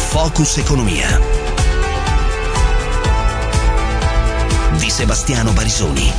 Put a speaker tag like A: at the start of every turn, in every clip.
A: Focus Economia di Sebastiano Barisoni.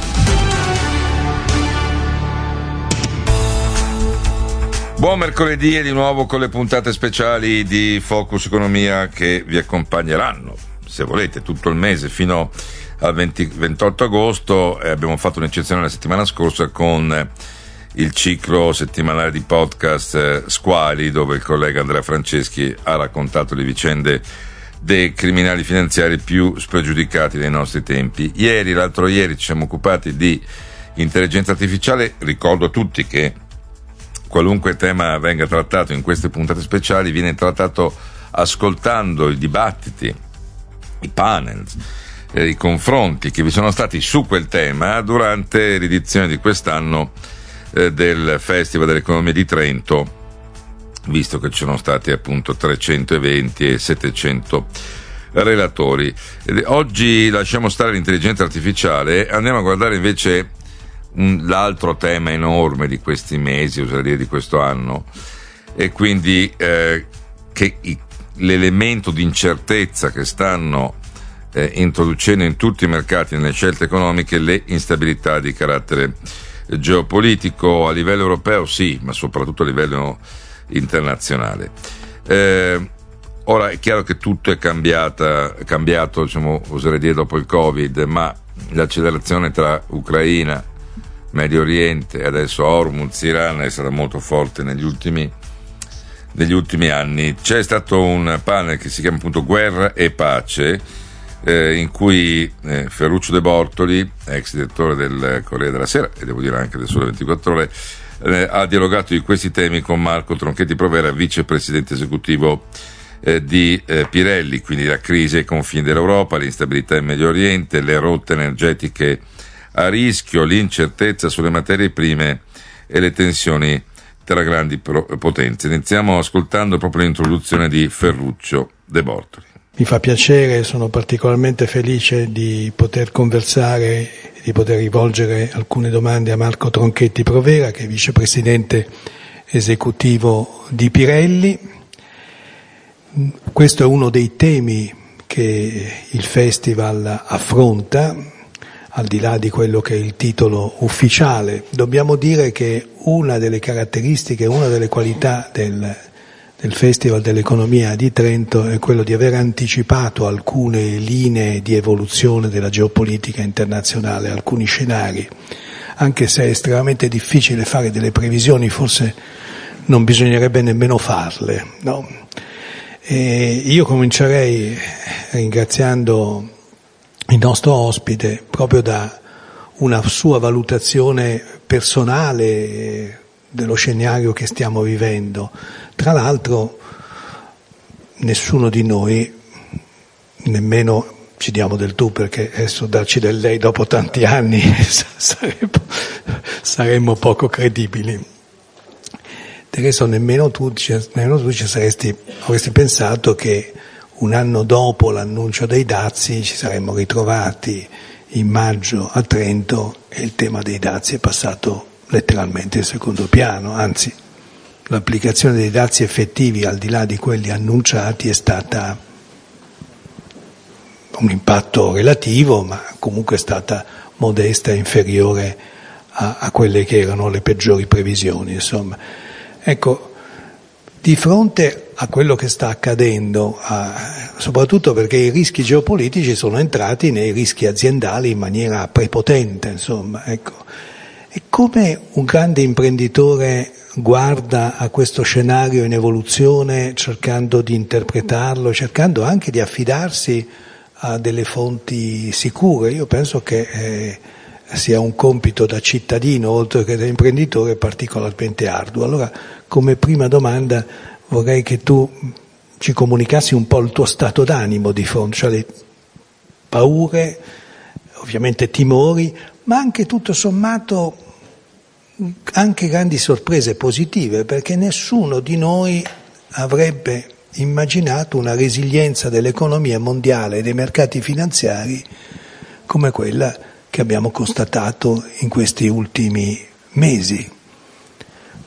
B: Buon mercoledì e di nuovo con le puntate speciali di Focus Economia che vi accompagneranno, se volete, tutto il mese fino al 28 agosto. Abbiamo fatto un'eccezione la settimana scorsa con il ciclo settimanale di podcast Squali, dove il collega Andrea Franceschi ha raccontato le vicende dei criminali finanziari più spregiudicati dei nostri tempi. L'altro ieri ci siamo occupati di intelligenza artificiale. Ricordo a tutti che qualunque tema venga trattato in queste puntate speciali viene trattato ascoltando i dibattiti, i panel, i confronti che vi sono stati su quel tema durante l'edizione di quest'anno del Festival dell'Economia di Trento, visto che ci sono stati appunto 300 eventi e 700 relatori. Oggi lasciamo stare l'intelligenza artificiale, andiamo a guardare invece l'altro tema enorme di questi mesi, oserei dire di questo anno, e quindi che l'elemento di incertezza che stanno introducendo in tutti i mercati nelle scelte economiche, le instabilità di carattere geopolitico a livello europeo, sì, ma soprattutto a livello internazionale. Ora è chiaro che tutto è cambiato, diciamo, oserei dire dopo il Covid, ma l'accelerazione tra Ucraina, Medio Oriente e adesso Hormuz, Iran, è stata molto forte negli ultimi anni. C'è stato un panel che si chiama appunto Guerra e Pace, in cui Ferruccio De Bortoli, ex direttore del Corriere della Sera e devo dire anche del Sole 24 Ore, ha dialogato di questi temi con Marco Tronchetti Provera, vicepresidente esecutivo di Pirelli. Quindi la crisi ai confini dell'Europa, l'instabilità in Medio Oriente, le rotte energetiche a rischio, l'incertezza sulle materie prime e le tensioni tra grandi potenze. Iniziamo ascoltando proprio l'introduzione di Ferruccio De Bortoli.
C: Mi fa piacere, sono particolarmente felice di poter conversare e di poter rivolgere alcune domande a Marco Tronchetti Provera, che è vicepresidente esecutivo di Pirelli. Questo è uno dei temi che il festival affronta, al di là di quello che è il titolo ufficiale. Dobbiamo dire che una delle caratteristiche, una delle qualità del Festival dell'Economia di Trento è quello di aver anticipato alcune linee di evoluzione della geopolitica internazionale, alcuni scenari. Anche se è estremamente difficile fare delle previsioni, forse non bisognerebbe nemmeno farle, no? Io comincerei ringraziando il nostro ospite proprio da una sua valutazione personale dello scenario che stiamo vivendo. Tra l'altro nessuno di noi, nemmeno ci diamo del tu, perché adesso darci del lei dopo tanti anni saremmo poco credibili. Tereso, nemmeno tu avresti pensato che un anno dopo l'annuncio dei dazi ci saremmo ritrovati in maggio a Trento e il tema dei dazi è passato letteralmente in secondo piano, anzi l'applicazione dei dazi effettivi al di là di quelli annunciati è stata un impatto relativo, ma comunque è stata modesta e inferiore a quelle che erano le peggiori previsioni, insomma. Ecco, di fronte a quello che sta accadendo, soprattutto perché i rischi geopolitici sono entrati nei rischi aziendali in maniera prepotente, insomma, ecco. E come un grande imprenditore guarda a questo scenario in evoluzione, cercando di interpretarlo, cercando anche di affidarsi a delle fonti sicure? Io penso che sia un compito da cittadino, oltre che da imprenditore, particolarmente arduo. Allora, come prima domanda, vorrei che tu ci comunicassi un po' il tuo stato d'animo di fronte, cioè le paure, ovviamente timori, ma anche tutto sommato anche grandi sorprese positive, perché nessuno di noi avrebbe immaginato una resilienza dell'economia mondiale e dei mercati finanziari come quella che abbiamo constatato in questi ultimi mesi.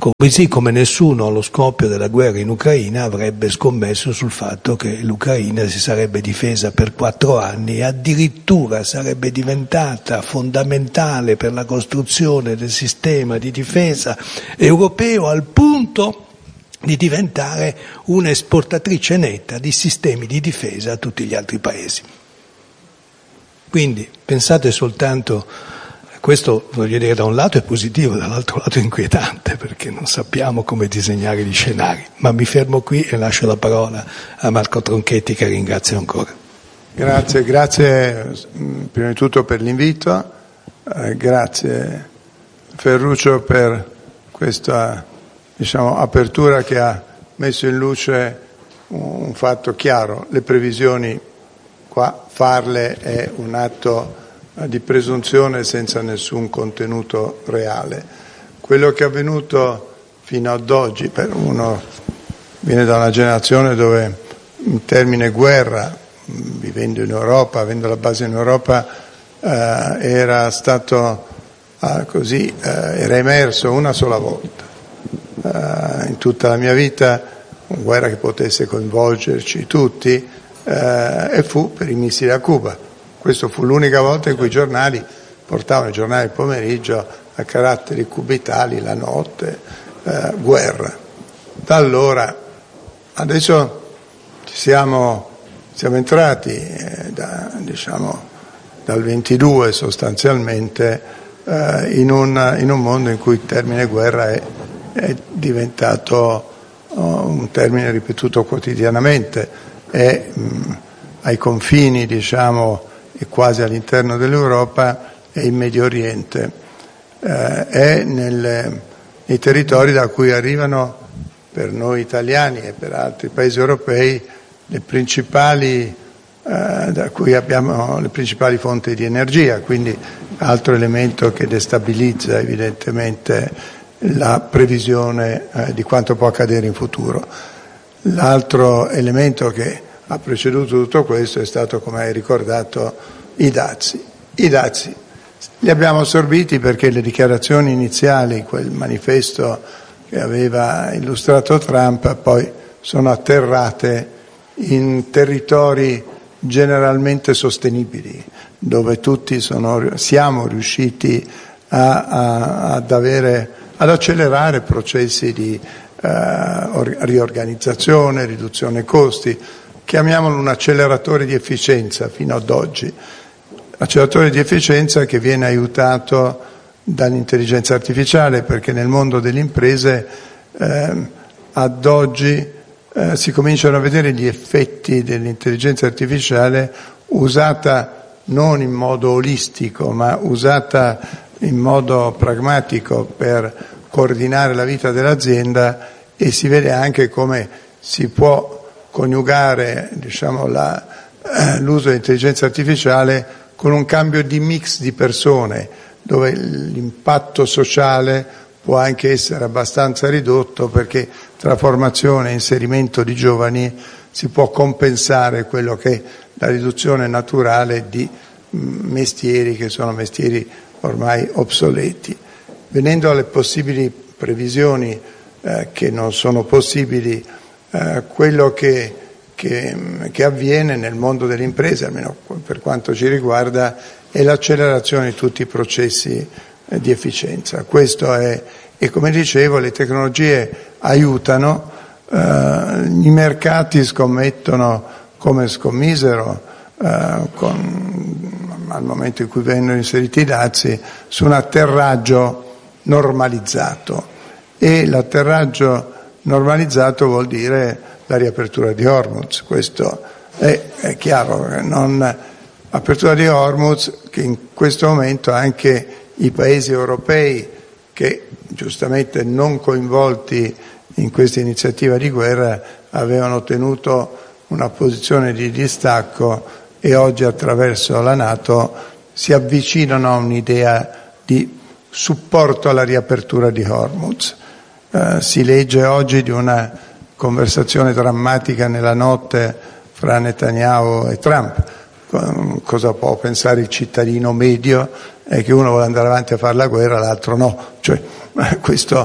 C: Così come nessuno allo scoppio della guerra in Ucraina avrebbe scommesso sul fatto che l'Ucraina si sarebbe difesa per 4 anni e addirittura sarebbe diventata fondamentale per la costruzione del sistema di difesa europeo al punto di diventare un'esportatrice netta di sistemi di difesa a tutti gli altri paesi. Quindi pensate soltanto, questo voglio dire da un lato è positivo, dall'altro lato è inquietante perché non sappiamo come disegnare gli scenari, ma mi fermo qui e lascio la parola a Marco Tronchetti che ringrazio ancora.
D: Grazie prima di tutto per l'invito, grazie Ferruccio per questa apertura che ha messo in luce un fatto chiaro. Le previsioni qua farle è un atto di presunzione senza nessun contenuto reale. Quello che è avvenuto fino ad oggi, per uno viene da una generazione dove il termine guerra, vivendo in Europa, avendo la base in Europa, era stato era emerso una sola volta in tutta la mia vita, una guerra che potesse coinvolgerci tutti, e fu per i missili a Cuba. Questo fu l'unica volta in cui i giornali portavano, i giornali del pomeriggio, a caratteri cubitali la notte, guerra. Da allora, adesso siamo entrati dal 22 sostanzialmente in un mondo in cui il termine guerra è diventato un termine ripetuto quotidianamente, è ai confini e quasi all'interno dell'Europa è in Medio Oriente, è nei territori da cui arrivano per noi italiani e per altri paesi europei da cui abbiamo le principali fonti di energia, quindi altro elemento che destabilizza evidentemente la previsione di quanto può accadere in futuro. L'altro elemento che ha preceduto tutto questo è stato, come hai ricordato, i dazi. I dazi li abbiamo assorbiti perché le dichiarazioni iniziali, quel manifesto che aveva illustrato Trump, poi sono atterrate in territori generalmente sostenibili, dove tutti siamo riusciti ad accelerare processi di riorganizzazione, riduzione costi. Chiamiamolo un acceleratore di efficienza fino ad oggi, acceleratore di efficienza che viene aiutato dall'intelligenza artificiale, perché nel mondo delle imprese ad oggi si cominciano a vedere gli effetti dell'intelligenza artificiale usata non in modo olistico, ma usata in modo pragmatico per coordinare la vita dell'azienda, e si vede anche come si può coniugare l'uso dell'intelligenza artificiale con un cambio di mix di persone, dove l'impatto sociale può anche essere abbastanza ridotto, perché tra formazione e inserimento di giovani si può compensare quello che è la riduzione naturale di mestieri che sono mestieri ormai obsoleti. Venendo alle possibili previsioni che non sono possibili, quello che avviene nel mondo delle imprese, almeno per quanto ci riguarda, è l'accelerazione di tutti i processi di efficienza. Questo e come dicevo, le tecnologie aiutano, i mercati scommettono, come scommisero al momento in cui vennero inseriti i dazi, su un atterraggio normalizzato, e l'atterraggio normalizzato vuol dire la riapertura di Hormuz. Questo è chiaro, apertura di Hormuz che in questo momento anche i paesi europei, che giustamente non coinvolti in questa iniziativa di guerra, avevano ottenuto una posizione di distacco, e oggi attraverso la NATO si avvicinano a un'idea di supporto alla riapertura di Hormuz. Si legge oggi di una conversazione drammatica nella notte fra Netanyahu e Trump. Cosa può pensare il cittadino medio? È che uno vuole andare avanti a fare la guerra, l'altro no. Cioè, questo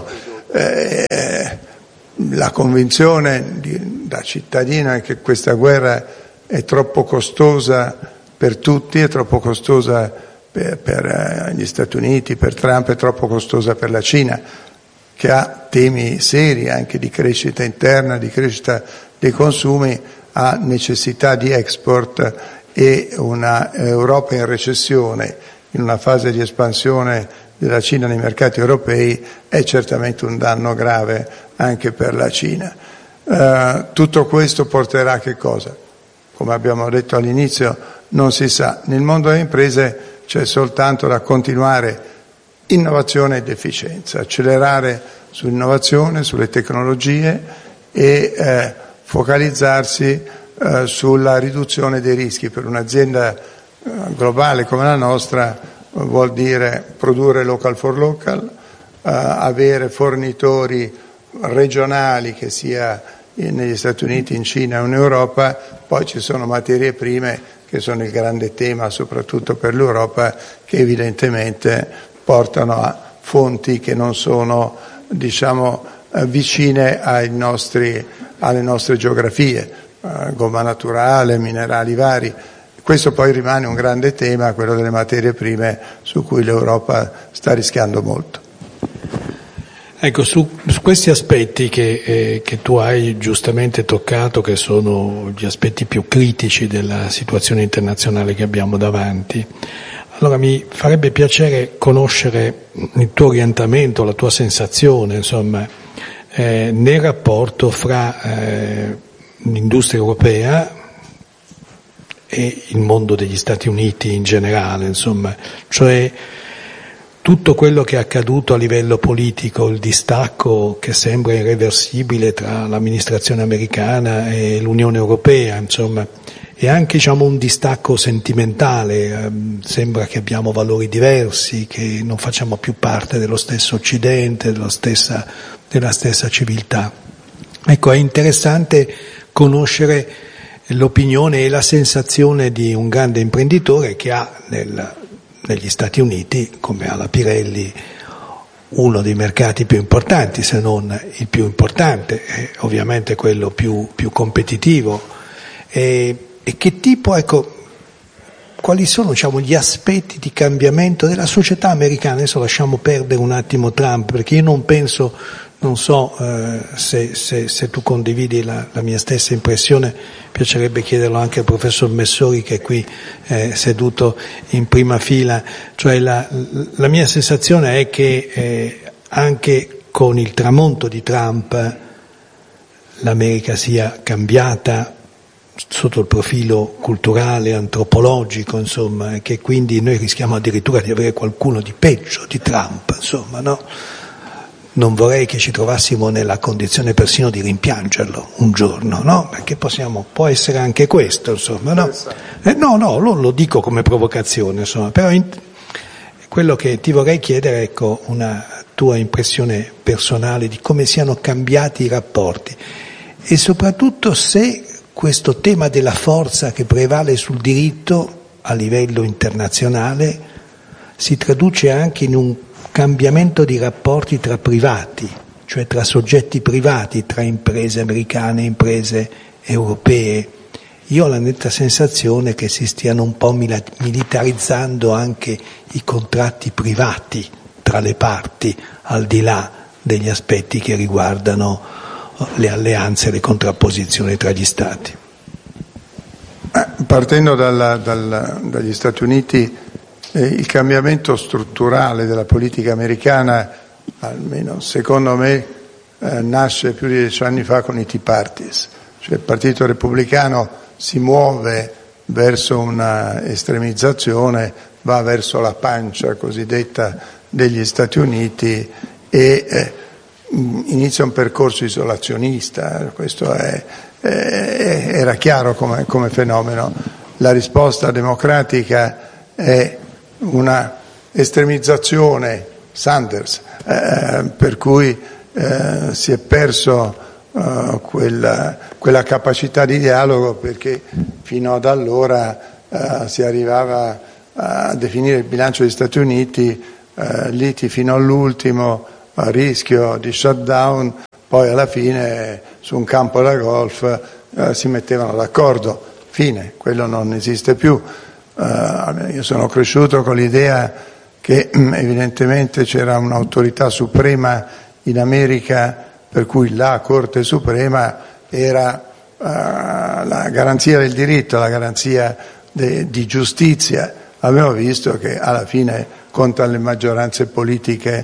D: la convinzione da cittadino è che questa guerra è troppo costosa per tutti, è troppo costosa per gli Stati Uniti, per Trump, è troppo costosa per la Cina, che ha temi seri anche di crescita interna, di crescita dei consumi, ha necessità di export, e una Europa in recessione, in una fase di espansione della Cina nei mercati europei, è certamente un danno grave anche per la Cina. Tutto questo porterà a che cosa? Come abbiamo detto all'inizio, non si sa. Nel mondo delle imprese c'è soltanto da continuare innovazione ed efficienza, accelerare sull'innovazione, sulle tecnologie e focalizzarsi sulla riduzione dei rischi. Per un'azienda globale come la nostra vuol dire produrre local for local, avere fornitori regionali, che sia negli Stati Uniti, in Cina o in Europa. Poi ci sono materie prime che sono il grande tema soprattutto per l'Europa, che evidentemente portano a fonti che non sono, diciamo, vicine alle nostre geografie, gomma naturale, minerali vari. Questo poi rimane un grande tema, quello delle materie prime, su cui l'Europa sta rischiando molto.
C: Ecco, su questi aspetti che tu hai giustamente toccato, che sono gli aspetti più critici della situazione internazionale che abbiamo davanti, allora mi farebbe piacere conoscere il tuo orientamento, la tua sensazione, insomma, nel rapporto fra l'industria europea e il mondo degli Stati Uniti in generale, insomma, cioè tutto quello che è accaduto a livello politico, il distacco che sembra irreversibile tra l'amministrazione americana e l'Unione Europea, insomma, e anche, diciamo, un distacco sentimentale, sembra che abbiamo valori diversi, che non facciamo più parte dello stesso Occidente, della stessa civiltà. Ecco, è interessante conoscere l'opinione e la sensazione di un grande imprenditore che ha negli Stati Uniti, come ha la Pirelli, uno dei mercati più importanti, se non il più importante, ovviamente quello più competitivo. E che tipo, ecco, quali sono, diciamo, gli aspetti di cambiamento della società americana? Adesso lasciamo perdere un attimo Trump, perché io non so se tu condividi la mia stessa impressione, piacerebbe chiederlo anche al professor Messori, che è qui seduto in prima fila. Cioè la mia sensazione è che anche con il tramonto di Trump l'America sia cambiata sotto il profilo culturale, antropologico, insomma, e che quindi noi rischiamo addirittura di avere qualcuno di peggio di Trump, insomma, no? Non vorrei che ci trovassimo nella condizione persino di rimpiangerlo un giorno, no? Perché può essere anche questo, insomma, no? No, lo dico come provocazione, insomma, però quello che ti vorrei chiedere, ecco, una tua impressione personale di come siano cambiati i rapporti e soprattutto se questo tema della forza che prevale sul diritto a livello internazionale si traduce anche in un cambiamento di rapporti tra privati, cioè tra soggetti privati, tra imprese americane e imprese europee. Io ho la netta sensazione che si stiano un po' militarizzando anche i contratti privati tra le parti, al di là degli aspetti che riguardano le alleanze e le contrapposizioni tra gli Stati.
D: Partendo dagli Stati Uniti, il cambiamento strutturale della politica americana, almeno secondo me, nasce più di 10 anni fa con i Tea Parties, cioè il Partito Repubblicano si muove verso una estremizzazione, va verso la pancia cosiddetta degli Stati Uniti e inizia un percorso isolazionista. Questo era chiaro come fenomeno. La risposta democratica è una estremizzazione Sanders, per cui si è perso quella capacità di dialogo, perché fino ad allora si arrivava a definire il bilancio degli Stati Uniti liti fino all'ultimo, a rischio di shutdown, poi alla fine su un campo da golf si mettevano d'accordo, fine, quello non esiste più. Io sono cresciuto con l'idea che evidentemente c'era un'autorità suprema in America, per cui la Corte Suprema era la garanzia del diritto, la garanzia di giustizia. Abbiamo visto che alla fine contano le maggioranze politiche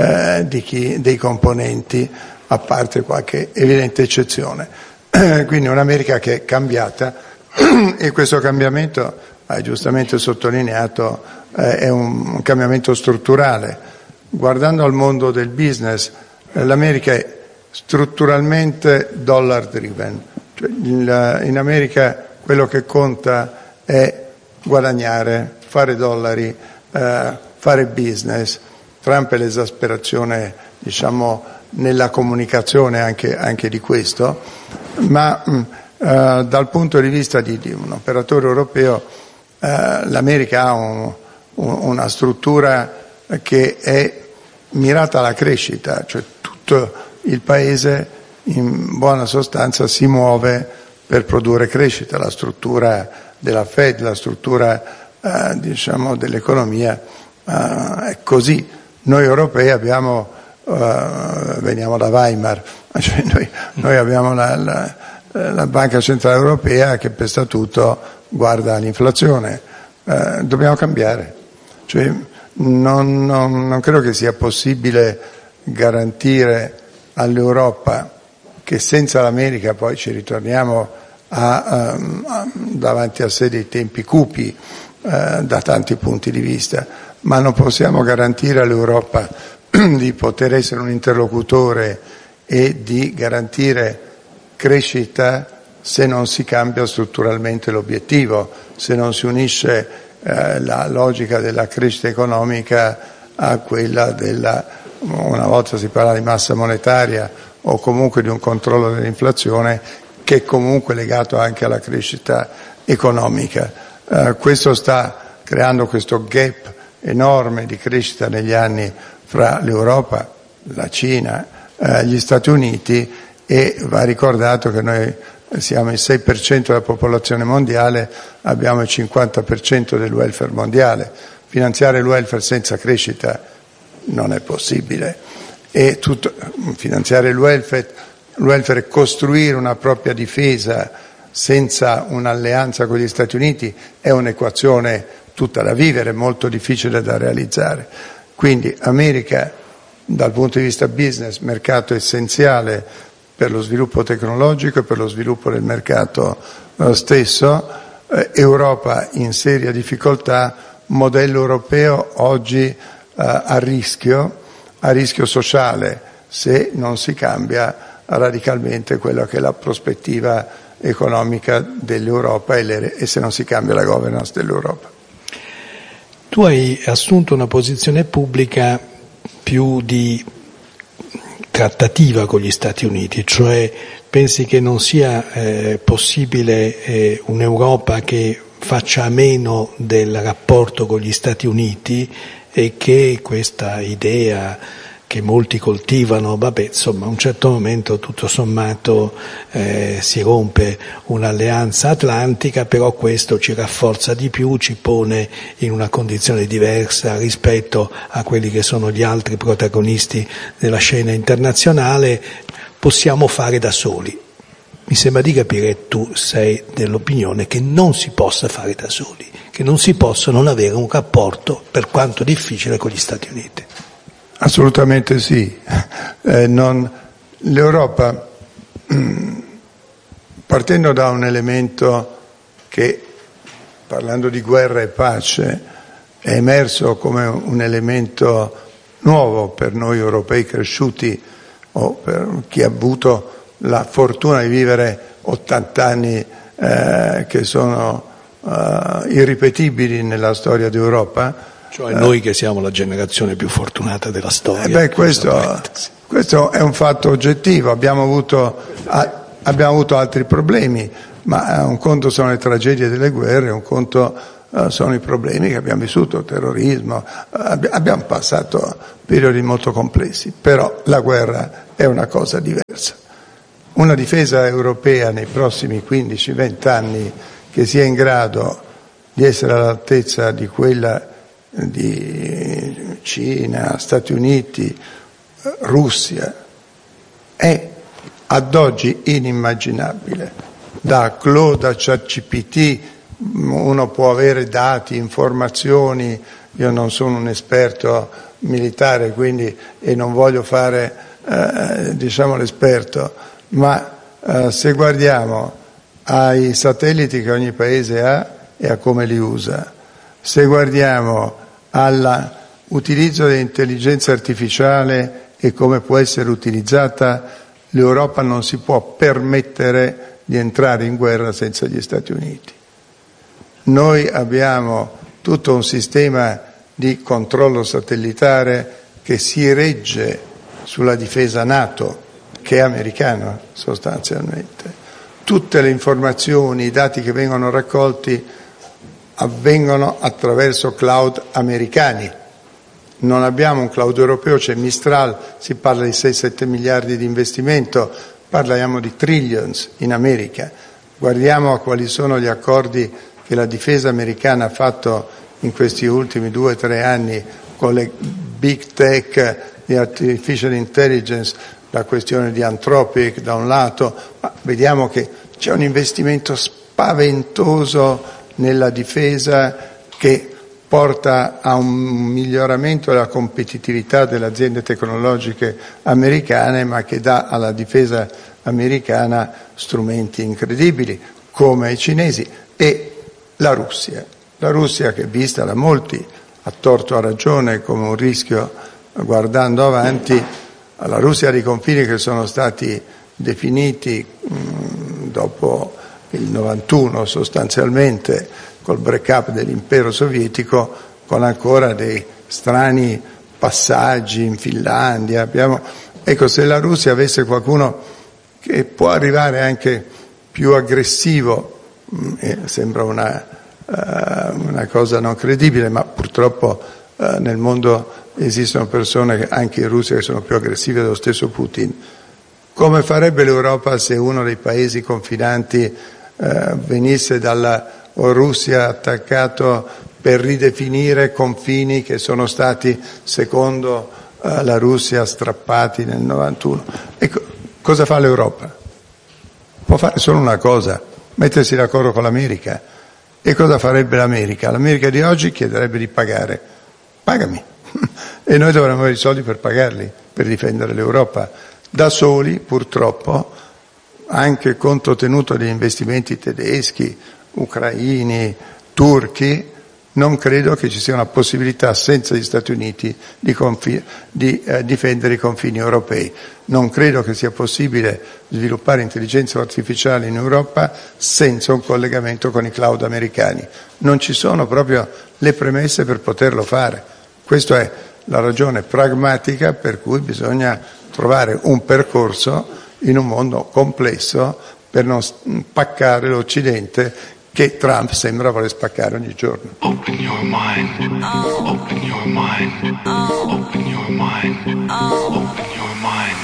D: dei componenti, a parte qualche evidente eccezione. Quindi un'America che è cambiata e questo cambiamento, hai giustamente sottolineato, è un cambiamento strutturale. Guardando al mondo del business, l'America è strutturalmente dollar driven, cioè in America quello che conta è guadagnare, fare dollari, fare business. Trump è l'esasperazione, diciamo, nella comunicazione anche di questo, ma dal punto di vista di un operatore europeo l'America ha una struttura che è mirata alla crescita, cioè tutto il paese in buona sostanza si muove per produrre crescita. La struttura della Fed, la struttura diciamo dell'economia è così. Noi europei veniamo da Weimar, cioè noi abbiamo la Banca Centrale Europea che per statuto guarda l'inflazione. Dobbiamo cambiare, cioè non credo che sia possibile garantire all'Europa che senza l'America poi ci ritorniamo davanti a sé dei tempi cupi da tanti punti di vista, ma non possiamo garantire all'Europa di poter essere un interlocutore e di garantire crescita se non si cambia strutturalmente l'obiettivo, se non si unisce la logica della crescita economica a quella una volta si parla di massa monetaria o comunque di un controllo dell'inflazione che è comunque legato anche alla crescita economica. Questo sta creando questo gap enorme di crescita negli anni fra l'Europa, la Cina, gli Stati Uniti, e va ricordato che noi siamo il 6% della popolazione mondiale, abbiamo il 50% del welfare mondiale. Finanziare il welfare senza crescita non è possibile. E finanziare il welfare e costruire una propria difesa senza un'alleanza con gli Stati Uniti è un'equazione tutta da vivere, molto difficile da realizzare. Quindi America, dal punto di vista business, mercato essenziale per lo sviluppo tecnologico e per lo sviluppo del mercato stesso, Europa in seria difficoltà, modello europeo oggi a rischio sociale se non si cambia radicalmente quella che è la prospettiva economica dell'Europa e se non si cambia la governance dell'Europa.
C: Tu hai assunto una posizione pubblica più di trattativa con gli Stati Uniti, cioè pensi che non sia possibile un'Europa che faccia a meno del rapporto con gli Stati Uniti e che questa idea che molti coltivano, insomma a un certo momento tutto sommato si rompe un'alleanza atlantica, però questo ci rafforza di più, ci pone in una condizione diversa rispetto a quelli che sono gli altri protagonisti della scena internazionale, possiamo fare da soli. Mi sembra di capire tu sei dell'opinione che non si possa fare da soli, che non si possa non avere un rapporto, per quanto difficile, con gli Stati Uniti.
D: Assolutamente sì. L'Europa, partendo da un elemento che, parlando di guerra e pace, è emerso come un elemento nuovo per noi europei cresciuti o per chi ha avuto la fortuna di vivere 80 anni che sono irripetibili nella storia d'Europa.
C: Cioè noi che siamo la generazione più fortunata della storia.
D: Questo è un fatto oggettivo, abbiamo avuto altri problemi, ma un conto sono le tragedie delle guerre, un conto sono i problemi che abbiamo vissuto, terrorismo, abbiamo passato periodi molto complessi, però la guerra è una cosa diversa. Una difesa europea nei prossimi 15-20 anni che sia in grado di essere all'altezza di quella di Cina, Stati Uniti, Russia, è ad oggi inimmaginabile. Da Claude a ChatGPT uno può avere dati, informazioni, io non sono un esperto militare quindi e non voglio fare l'esperto, ma se guardiamo ai satelliti che ogni paese ha e a come li usa, se guardiamo all'utilizzo dell'intelligenza artificiale e come può essere utilizzata, l'Europa non si può permettere di entrare in guerra senza gli Stati Uniti. Noi abbiamo tutto un sistema di controllo satellitare che si regge sulla difesa NATO, che è americana sostanzialmente. Tutte le informazioni, i dati che vengono raccolti avvengono attraverso cloud americani. Non abbiamo un cloud europeo, c'è Mistral, si parla di 6-7 miliardi di investimento, parliamo di trillions in America. Guardiamo a quali sono gli accordi che la difesa americana ha fatto in questi ultimi 2-3 anni con le big tech di artificial intelligence, la questione di Anthropic da un lato, ma vediamo che c'è un investimento spaventoso nella difesa che porta a un miglioramento della competitività delle aziende tecnologiche americane, ma che dà alla difesa americana strumenti incredibili, come ai cinesi, e la Russia che è vista da molti, a torto o a ragione, come un rischio guardando avanti. La Russia ha dei confini che sono stati definiti dopo il 91 sostanzialmente, col break-up dell'impero sovietico, con ancora dei strani passaggi in Finlandia. Ecco, se la Russia avesse qualcuno che può arrivare anche più aggressivo, sembra una cosa non credibile, ma purtroppo nel mondo esistono persone, anche in Russia, che sono più aggressive dello stesso Putin. Come farebbe l'Europa se uno dei paesi confinanti venisse dalla Russia attaccato per ridefinire confini che sono stati, secondo la Russia, strappati nel 91? Ecco, cosa fa l'Europa? Può fare solo una cosa: mettersi d'accordo con l'America. E cosa farebbe l'America? L'America di oggi chiederebbe di pagare. Pagami. E noi dovremmo avere i soldi per pagarli, per difendere l'Europa. Da soli, purtroppo, anche conto tenuto degli investimenti tedeschi, ucraini, turchi, non credo che ci sia una possibilità senza gli Stati Uniti di difendere i confini europei. Non credo che sia possibile sviluppare intelligenza artificiale in Europa senza un collegamento con i cloud americani. Non ci sono proprio le premesse per poterlo fare. Questa è la ragione pragmatica per cui bisogna trovare un percorso in un mondo complesso per non spaccare l'Occidente, che Trump sembra voler spaccare ogni giorno. Open your mind, open your mind, open your mind, open your mind.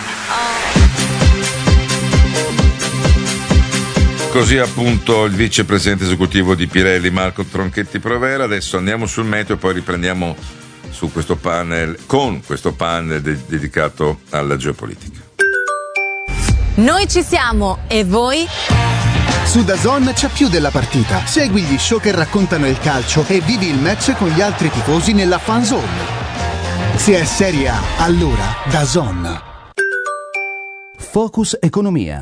B: Così appunto il vicepresidente esecutivo di Pirelli, Marco Tronchetti Provera. Adesso andiamo sul meteo e poi riprendiamo su questo panel, con questo panel dedicato alla geopolitica.
E: Noi ci siamo, e voi?
F: Su DAZN c'è più della partita. Segui gli show che raccontano il calcio e vivi il match con gli altri tifosi nella fan zone. Se è Serie A, allora DAZN.
A: Focus Economia.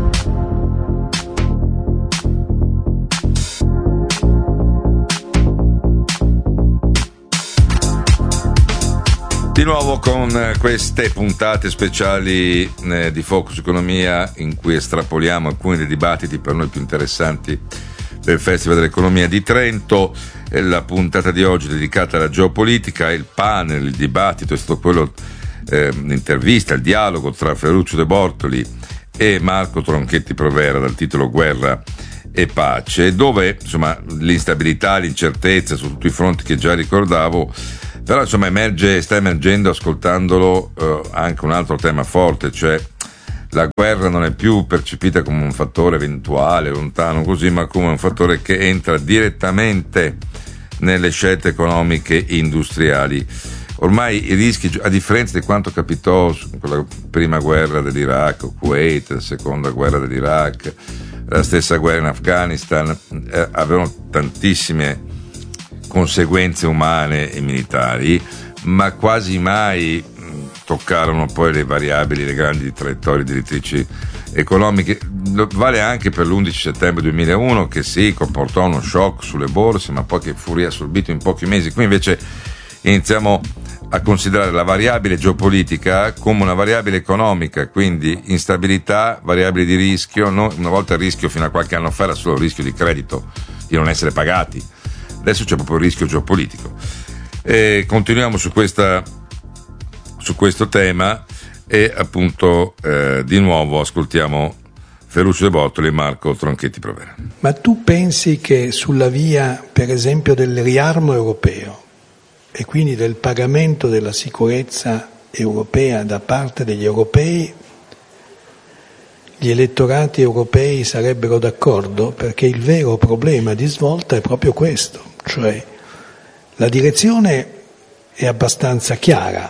B: Di nuovo con queste puntate speciali di Focus Economia, in cui estrapoliamo alcuni dei dibattiti per noi più interessanti del Festival dell'Economia di Trento. La puntata di oggi è dedicata alla geopolitica. Il panel, il dibattito è stato quello, l'intervista, il dialogo tra Ferruccio De Bortoli e Marco Tronchetti Provera, dal titolo Guerra e pace, dove insomma l'instabilità, l'incertezza su tutti i fronti che già ricordavo, però insomma sta emergendo, ascoltandolo, anche un altro tema forte, cioè la guerra non è più percepita come un fattore eventuale, lontano così, ma come un fattore che entra direttamente nelle scelte economiche e industriali. Ormai i rischi, a differenza di quanto capitò con la prima guerra dell'Iraq, o Kuwait, la seconda guerra dell'Iraq, la stessa guerra in Afghanistan, avevano tantissime conseguenze umane e militari, ma quasi mai toccarono poi le variabili, le grandi traiettorie direttrici economiche. Vale anche per l'11 settembre 2001, che sì, comportò uno shock sulle borse, ma poi che fu riassorbito in pochi mesi. Qui invece iniziamo a considerare la variabile geopolitica come una variabile economica, quindi instabilità, variabili di rischio. Una volta il rischio fino a qualche anno fa era solo il rischio di credito, di non essere pagati, adesso c'è proprio il rischio geopolitico. Continuiamo su questo tema e appunto di nuovo ascoltiamo Ferruccio De Bortoli e Marco Tronchetti Provera.
C: Ma tu pensi che sulla via, per esempio, del riarmo europeo e quindi del pagamento della sicurezza europea da parte degli europei, gli elettorati europei sarebbero d'accordo? Perché il vero problema di svolta è proprio questo, cioè la direzione è abbastanza chiara,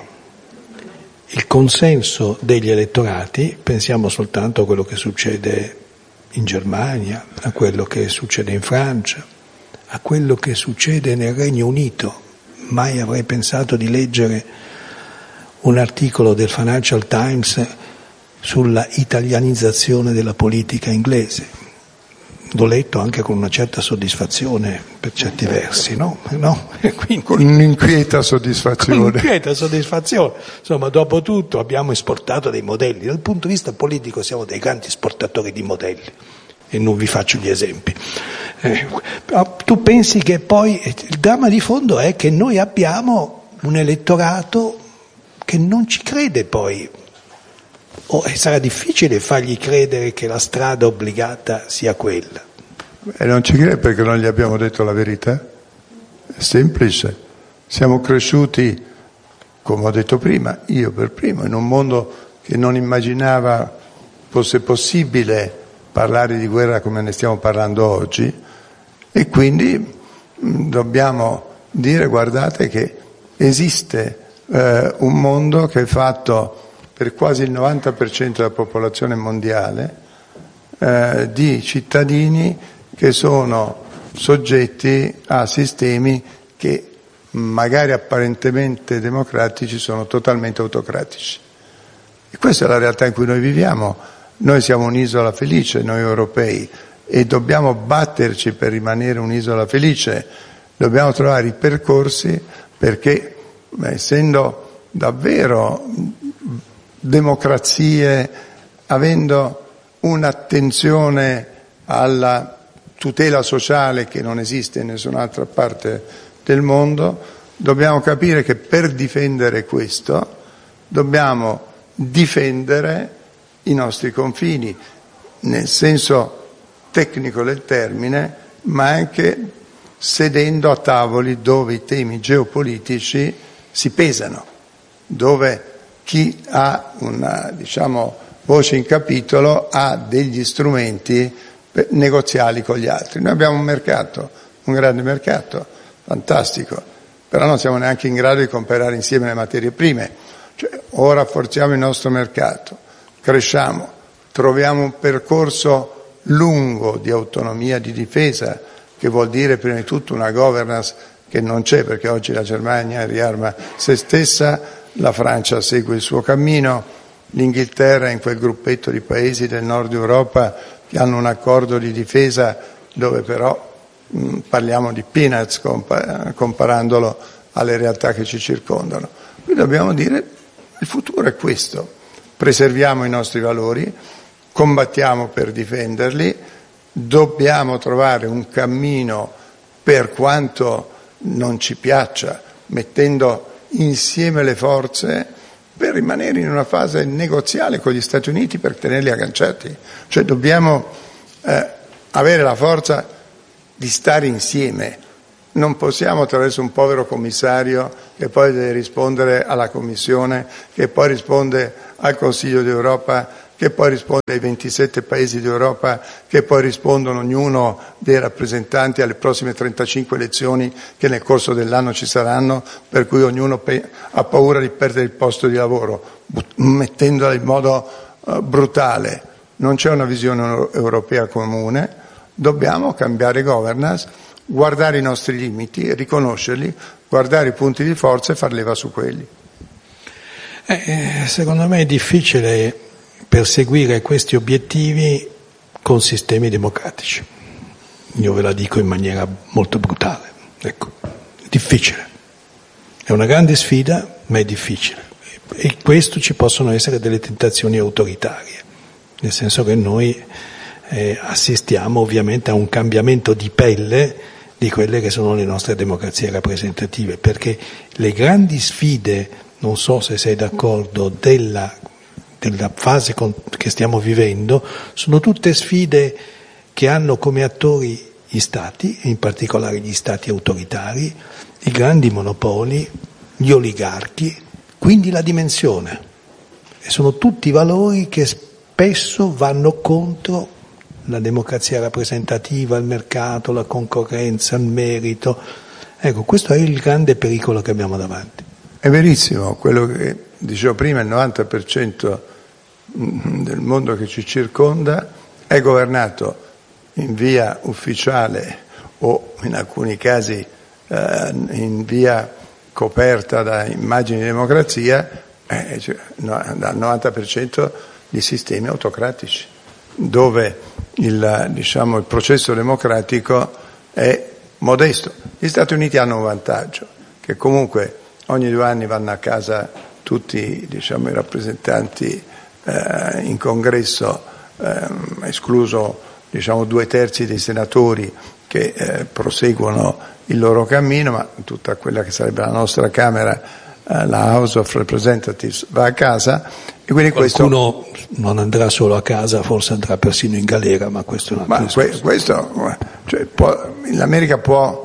C: il consenso degli elettorati, pensiamo soltanto a quello che succede in Germania, a quello che succede in Francia, a quello che succede nel Regno Unito. Mai avrei pensato di leggere un articolo del Financial Times sulla italianizzazione della politica inglese. L'ho letto anche con una certa soddisfazione per certi versi, no? Quindi,
D: con un'inquieta soddisfazione.
C: Insomma, dopo tutto abbiamo esportato dei modelli. Dal punto di vista politico siamo dei grandi esportatori di modelli. E non vi faccio gli esempi. Tu pensi che poi il dramma di fondo è che noi abbiamo un elettorato che non ci crede poi, e sarà difficile fargli credere che la strada obbligata sia quella.
D: E non ci crede perché non gli abbiamo detto la verità? È semplice. Siamo cresciuti, come ho detto prima, io per primo, in un mondo che non immaginava fosse possibile parlare di guerra come ne stiamo parlando oggi, e quindi dobbiamo dire: guardate che esiste un mondo che è fatto per quasi il 90% della popolazione mondiale di cittadini che sono soggetti a sistemi che magari apparentemente democratici sono totalmente autocratici. E questa è la realtà in cui noi viviamo. Noi siamo un'isola felice, noi europei, e dobbiamo batterci per rimanere un'isola felice. Dobbiamo trovare i percorsi perché, essendo davvero democrazie, avendo un'attenzione alla tutela sociale che non esiste in nessun'altra parte del mondo, dobbiamo capire che per difendere questo dobbiamo difendere i nostri confini, nel senso tecnico del termine, ma anche sedendo a tavoli dove i temi geopolitici si pesano, dove chi ha una, voce in capitolo ha degli strumenti negoziali con gli altri. Noi abbiamo un mercato, un grande mercato, fantastico, però non siamo neanche in grado di comprare insieme le materie prime. Cioè, o rafforziamo il nostro mercato, cresciamo, troviamo un percorso lungo di autonomia di difesa, che vuol dire prima di tutto una governance che non c'è, perché oggi la Germania riarma se stessa, la Francia segue il suo cammino, l'Inghilterra è in quel gruppetto di paesi del nord Europa che hanno un accordo di difesa dove però parliamo di peanuts comparandolo alle realtà che ci circondano. Qui dobbiamo dire: il futuro è questo. Preserviamo i nostri valori, combattiamo per difenderli, dobbiamo trovare un cammino, per quanto non ci piaccia, mettendo insieme le forze per rimanere in una fase negoziale con gli Stati Uniti per tenerli agganciati. Cioè dobbiamo avere la forza di stare insieme. Non possiamo, attraverso un povero commissario che poi deve rispondere alla Commissione, che poi risponde al Consiglio d'Europa, che poi risponde ai 27 paesi d'Europa, che poi rispondono ognuno dei rappresentanti alle prossime 35 elezioni che nel corso dell'anno ci saranno, per cui ognuno ha paura di perdere il posto di lavoro, mettendola in modo brutale. Non c'è una visione europea comune, dobbiamo cambiare governance, guardare i nostri limiti, riconoscerli, guardare i punti di forza e far leva su quelli.
C: Secondo me è difficile perseguire questi obiettivi con sistemi democratici. Io ve la dico in maniera molto brutale. Ecco, è difficile. È una grande sfida, ma è difficile. E in questo ci possono essere delle tentazioni autoritarie, nel senso che noi assistiamo ovviamente a un cambiamento di pelle di quelle che sono le nostre democrazie rappresentative, perché le grandi sfide, non so se sei d'accordo, della fase che stiamo vivendo, sono tutte sfide che hanno come attori gli Stati, e in particolare gli Stati autoritari, i grandi monopoli, gli oligarchi, quindi la dimensione. E sono tutti valori che spesso vanno contro la democrazia rappresentativa, il mercato, la concorrenza, il merito. Ecco, questo è il grande pericolo che abbiamo davanti.
D: È verissimo, quello che dicevo prima, il 90% del mondo che ci circonda è governato in via ufficiale o in alcuni casi in via coperta da immagini di democrazia, dal 90% di sistemi autocratici, dove il processo democratico è modesto. Gli Stati Uniti hanno un vantaggio, che comunque ogni 2 anni vanno a casa tutti i rappresentanti in congresso, escluso 2/3 dei senatori che proseguono il loro cammino, ma tutta quella che sarebbe la nostra Camera, la House of Representatives, va a casa. E quindi
C: qualcuno non andrà solo a casa, forse andrà persino in galera, ma questo è un altro discorso.
D: L'America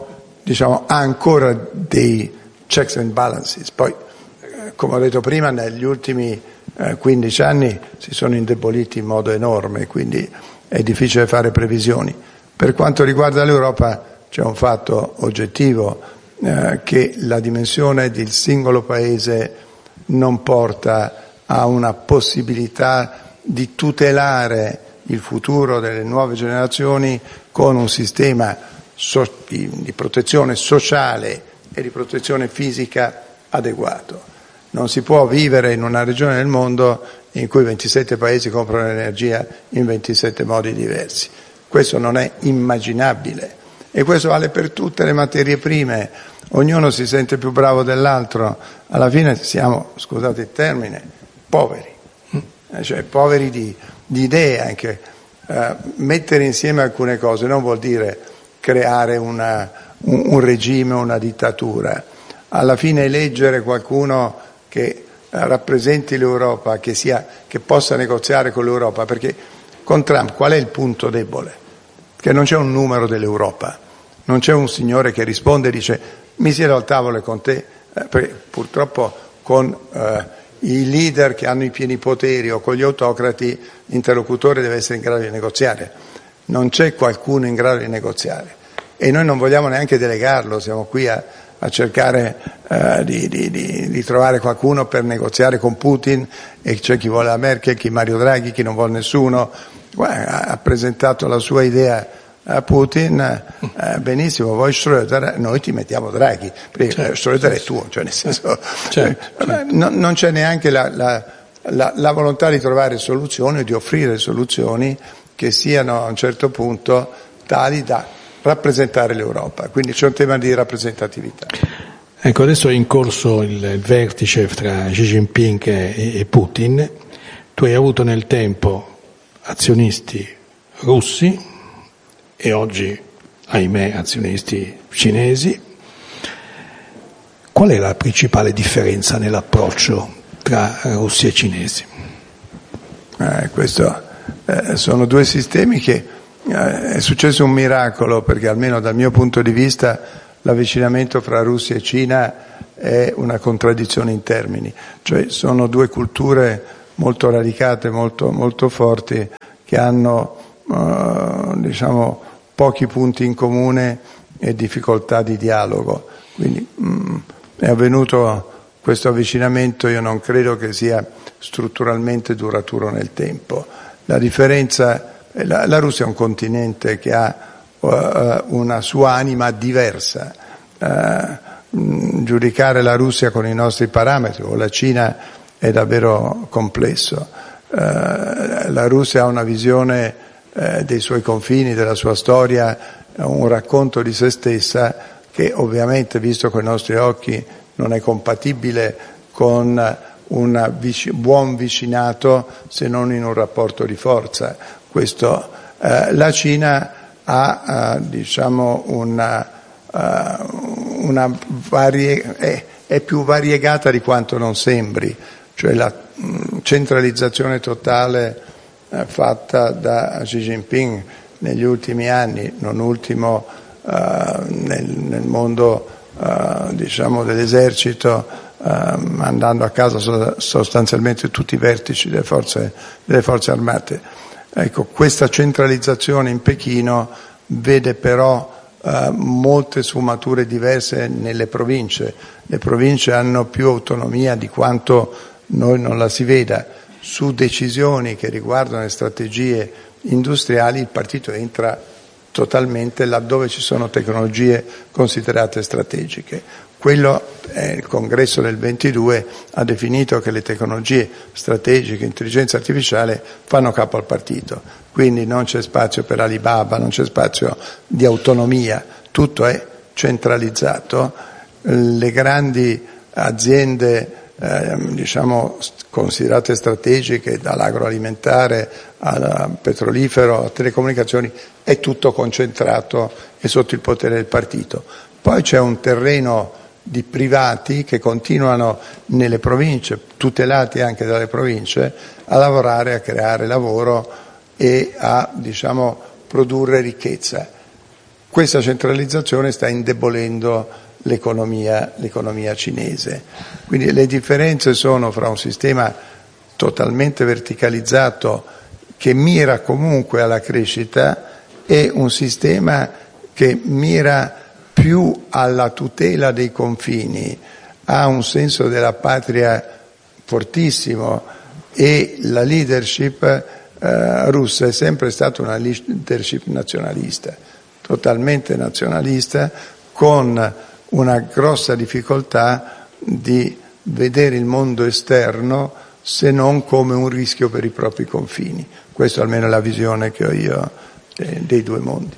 D: ha ancora dei checks and balances, poi come ho detto prima negli ultimi 15 anni si sono indeboliti in modo enorme, quindi è difficile fare previsioni. Per quanto riguarda l'Europa c'è un fatto oggettivo, che la dimensione del singolo paese non porta a una possibilità di tutelare il futuro delle nuove generazioni con un sistema di protezione sociale e di protezione fisica adeguato. Non si può vivere in una regione del mondo in cui 27 paesi comprano l'energia in 27 modi diversi. Questo non è immaginabile, e questo vale per tutte le materie prime. Ognuno si sente più bravo dell'altro, alla fine siamo, scusate il termine, poveri, cioè poveri di idee anche. Mettere insieme alcune cose non vuol dire creare un regime, una dittatura. Alla fine eleggere qualcuno che rappresenti l'Europa, che possa negoziare con l'Europa, perché con Trump qual è il punto debole? Che non c'è un numero dell'Europa, non c'è un signore che risponde e dice mi siedo al tavolo con te, perché purtroppo con i leader che hanno i pieni poteri o con gli autocrati l'interlocutore deve essere in grado di negoziare. Non c'è qualcuno in grado di negoziare e noi non vogliamo neanche delegarlo, siamo qui a cercare di trovare qualcuno per negoziare con Putin, e c'è chi vuole la Merkel, chi Mario Draghi, chi non vuole nessuno. Ha presentato la sua idea a Putin, benissimo, vuoi Schröder, noi ti mettiamo Draghi, perché certo, Schröder è tuo, cioè nel senso certo. Non c'è neanche la volontà di trovare soluzioni o di offrire soluzioni che siano a un certo punto tali da rappresentare l'Europa, quindi c'è un tema di rappresentatività.
C: Ecco, adesso è in corso il vertice tra Xi Jinping e Putin. Tu hai avuto nel tempo azionisti russi e oggi, ahimè, azionisti cinesi. Qual è la principale differenza nell'approccio tra russi e cinesi?
D: Sono 2 sistemi che è successo un miracolo, perché almeno dal mio punto di vista l'avvicinamento fra Russia e Cina è una contraddizione in termini, cioè sono due culture molto radicate, molto, molto forti, che hanno diciamo pochi punti in comune e difficoltà di dialogo. Quindi è avvenuto questo avvicinamento, io non credo che sia strutturalmente duraturo nel tempo. La differenza, la Russia è un continente che ha una sua anima diversa. Giudicare la Russia con i nostri parametri o la Cina è davvero complesso. La Russia ha una visione dei suoi confini, della sua storia, un racconto di se stessa che ovviamente, visto con i nostri occhi, non è compatibile con un buon vicinato se non in un rapporto di forza. La Cina ha diciamo è più variegata di quanto non sembri, cioè la centralizzazione totale fatta da Xi Jinping negli ultimi anni, non ultimo nel mondo diciamo dell'esercito, mandando a casa sostanzialmente tutti i vertici delle forze armate. Ecco, questa centralizzazione in Pechino vede però molte sfumature diverse nelle province. Le province hanno più autonomia di quanto noi non la si veda. Su decisioni che riguardano le strategie industriali il partito entra totalmente laddove ci sono tecnologie considerate strategiche. Il congresso del 22 ha definito che le tecnologie strategiche, intelligenza artificiale, fanno capo al partito, quindi non c'è spazio per Alibaba, non c'è spazio di autonomia, tutto è centralizzato. Le grandi aziende diciamo considerate strategiche, dall'agroalimentare al petrolifero a telecomunicazioni, è tutto concentrato e sotto il potere del partito. Poi c'è un terreno di privati che continuano nelle province, tutelati anche dalle province, a lavorare, a creare lavoro e a diciamo produrre ricchezza. Questa centralizzazione sta indebolendo l'economia cinese. Quindi le differenze sono fra un sistema totalmente verticalizzato che mira comunque alla crescita e un sistema che mira più alla tutela dei confini, ha un senso della patria fortissimo e la leadership russa è sempre stata una leadership nazionalista, totalmente nazionalista, con una grossa difficoltà di vedere il mondo esterno se non come un rischio per i propri confini. Questa almeno è la visione che ho io dei due mondi.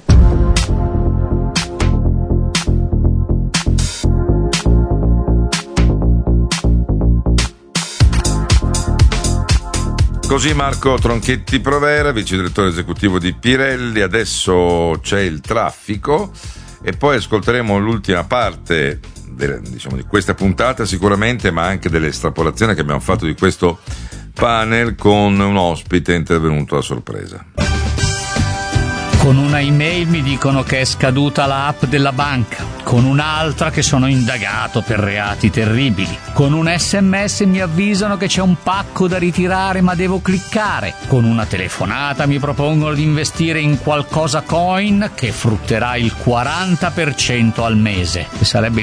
B: Così Marco Tronchetti Provera, vice direttore esecutivo di Pirelli. Adesso c'è il traffico e poi ascolteremo l'ultima parte diciamo, di questa puntata sicuramente, ma anche delle estrapolazioni che abbiamo fatto di questo panel con un ospite intervenuto a sorpresa.
G: Con una email mi dicono che è scaduta l'app della banca, con un'altra che sono indagato per reati terribili, con un SMS mi avvisano che c'è un pacco da ritirare ma devo cliccare, con una telefonata mi propongono di investire in qualcosa coin che frutterà il 40% al mese, che sarebbe il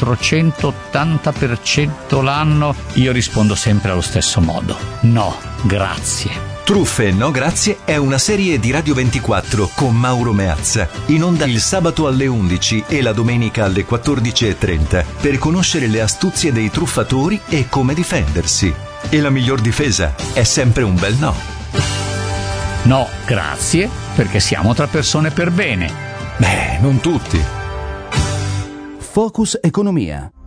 G: 480% l'anno. Io rispondo sempre allo stesso modo: no, grazie.
A: Truffe no grazie è una serie di Radio 24 con Mauro Meazza, in onda il sabato alle 11 e la domenica alle 14:30 per conoscere le astuzie dei truffatori e come difendersi. E la miglior difesa è sempre un bel no.
G: No, grazie, perché siamo tra persone per bene.
A: Beh, non tutti.
F: Focus Economia.